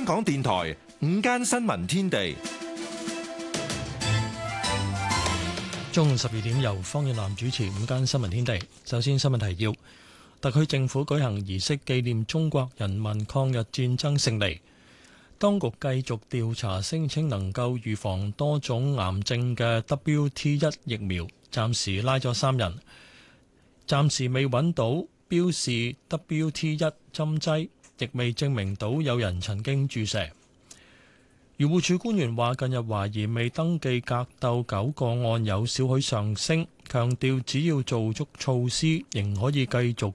港電台午間新聞天地， 中午12點由方遠南主持午間新聞天地。首先新聞提要：特區政府舉行儀式紀念中國人民抗日戰爭勝利。當局繼續調查聲稱能夠預防多種癌症嘅 WT1 疫苗，暫時拉咗3人，暫時未揾到標示 WT1 針劑，亦未證明到有人曾經注射。漁護署官員話，近日懷疑未登記格鬥狗個案有少許上升，強調只要做足措施，仍可以繼續